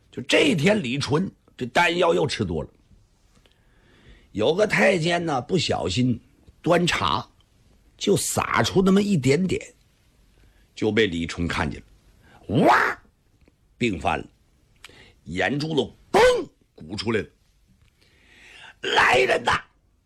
就这一天，李纯这丹药又吃多了。有个太监呢，不小心端茶，就洒出那么一点点，就被李纯看见了，哇，病犯了，眼珠子嘣鼓出来了。来人呐，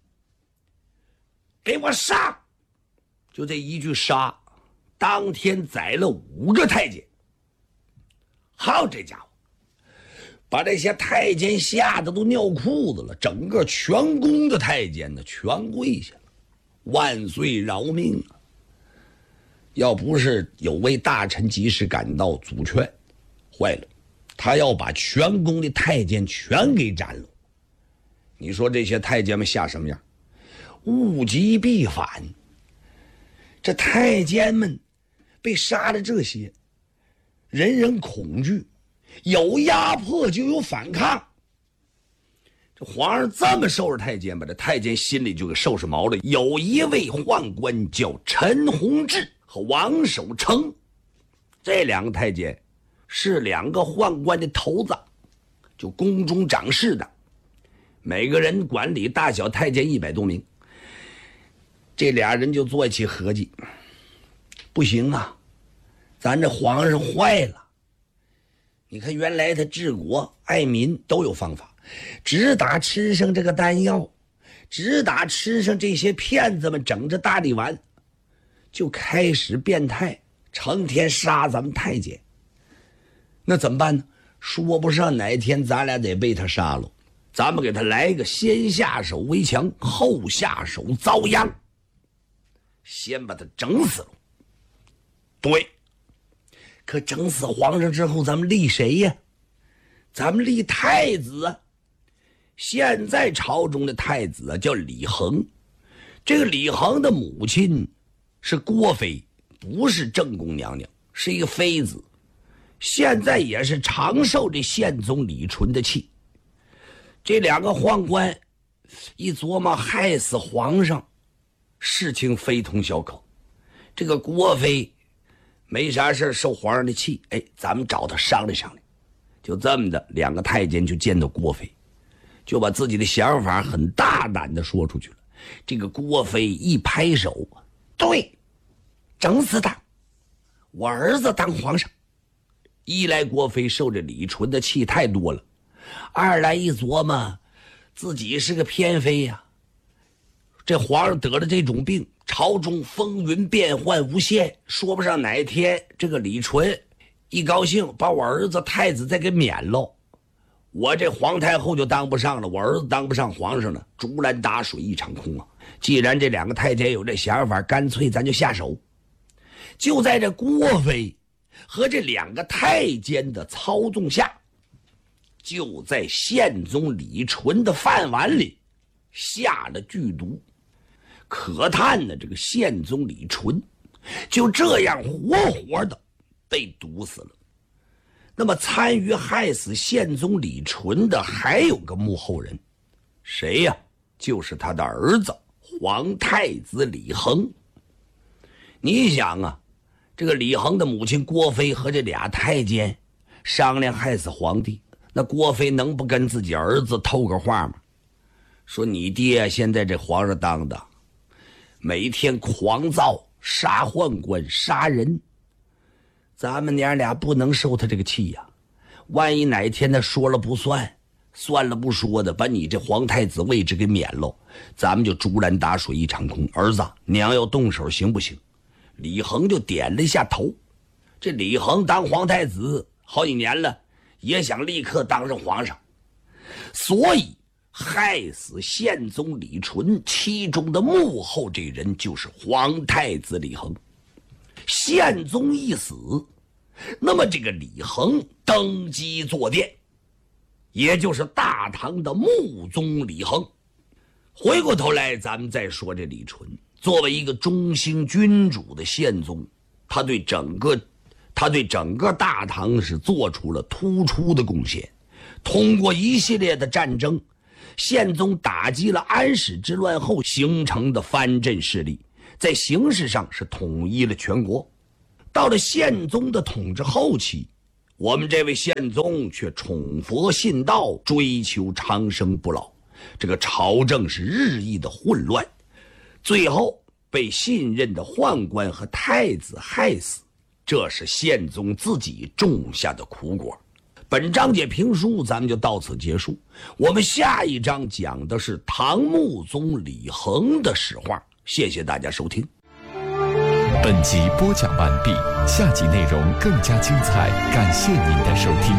给我杀！就这一句杀，当天宰了5个太监。好，这家伙把这些太监吓得都尿裤子了，整个全宫的太监呢全跪下了，万岁饶命啊！要不是有位大臣及时赶到阻劝，坏了，他要把全宫的太监全给斩了。你说这些太监们吓什么样？物极必反。这太监们被杀了这些，人人恐惧，有压迫就有反抗。这皇上这么收拾太监吧，这太监心里就给收拾毛了。有一位宦官叫陈弘志和王守成，这2个太监是2个宦官的头子，就宫中掌事的，每个人管理大小太监100多名。这俩人就坐一起合计，不行啊，咱这皇上坏了。你看原来他治国爱民都有方法，只打吃上这个丹药，只打吃上这些骗子们整着大力丸，就开始变态，成天杀咱们太监。那怎么办呢？说不上哪天咱俩得被他杀了，咱们给他来个先下手为强，后下手遭殃，先把他整死了。对，可整死皇上之后，咱们立谁呀？咱们立太子啊！现在朝中的太子啊叫李恒，这个李恒的母亲是郭妃，不是正宫娘娘，是一个妃子，现在也是常受这宪宗李纯的气。这2个宦官一琢磨，害死皇上，事情非同小可。这个郭妃没啥事受皇上的气，咱们找他商量商量。就这么的，2个太监就见到郭妃，就把自己的想法很大胆的说出去了。这个郭妃一拍手，对，整死他，我儿子当皇上。一来郭妃受着李纯的气太多了，二来一琢磨，自己是个偏妃呀，这皇上得了这种病，朝中风云变幻无限，说不上哪天这个李纯一高兴把我儿子太子再给免了，我这皇太后就当不上了，我儿子当不上皇上了，竹篮打水一场空啊！既然这2个太监有这想法，干脆咱就下手。就在这郭妃和这2个太监的操纵下，就在宪宗李纯的饭碗里下了剧毒。可叹呢，这个宪宗李纯就这样活活的被毒死了。那么参与害死宪宗李纯的还有个幕后人，谁呀？就是他的儿子皇太子李恒。你想啊，这个李恒的母亲郭妃和这俩太监商量害死皇帝，那郭妃能不跟自己儿子透个话吗？说你爹现在这皇上当的每天狂躁，杀宦官杀人，咱们娘俩不能受他这个气呀。万一哪天他说了不算，算了不说的，把你这皇太子位置给免了，咱们就竹篮打水一场空。儿子，娘要动手行不行？李恒就点了一下头。这李恒当皇太子好几年了，也想立刻当上皇上，所以害死宪宗李纯其中的幕后这人就是皇太子李恒。宪宗一死，那么这个李恒登基坐殿，也就是大唐的穆宗李恒。回过头来咱们再说这李纯，作为一个中兴君主的宪宗，他对整个大唐是做出了突出的贡献。通过一系列的战争，宪宗打击了安史之乱后形成的藩镇势力，在形势上是统一了全国。到了宪宗的统治后期， 我们这位宪宗却崇佛信道，追求长生不老，这个朝政是日益的混乱，最后被信任的宦官和太子害死，这是宪宗自己种下的苦果。本章节评书咱们就到此结束，我们下一章讲的是唐穆宗李恒的史话。谢谢大家收听。 本集播讲完毕，下集内容更加精彩，感谢您的收听。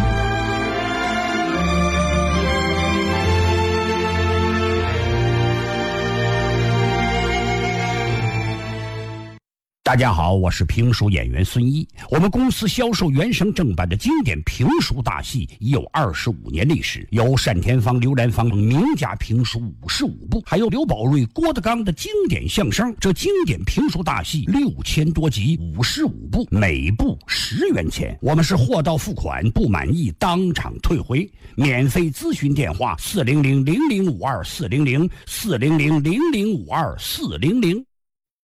大家好，我是评书演员孙一。我们公司销售原声正版的经典评书大戏已有25年历史，有单田芳、刘兰芳名家评书55部，还有刘宝瑞、郭德纲的经典相声。这经典评书大戏6000多集，55部，每部10元钱。我们是货到付款，不满意当场退回。免费咨询电话：400-0052-400，400-0052-400。